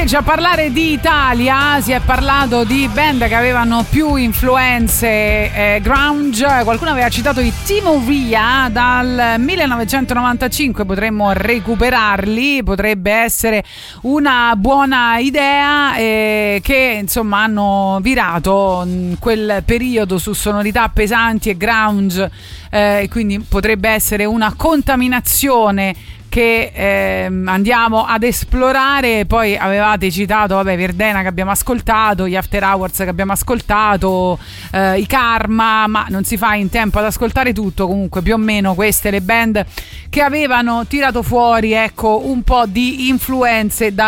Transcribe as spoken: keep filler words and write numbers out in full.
invece a parlare di Italia si è parlato di band che avevano più influenze eh, grunge. Qualcuno aveva citato i Timoria dal millenovecentonovantacinque, potremmo recuperarli, potrebbe essere una buona idea, eh, che insomma hanno virato in quel periodo su sonorità pesanti e grunge, eh, quindi potrebbe essere una contaminazione che eh, andiamo ad esplorare. Poi avevate citato vabbè Verdena che abbiamo ascoltato, gli After Hours che abbiamo ascoltato, eh, i Karma, ma non si fa in tempo ad ascoltare tutto. Comunque più o meno queste le band che avevano tirato fuori, ecco, un po' di influenze da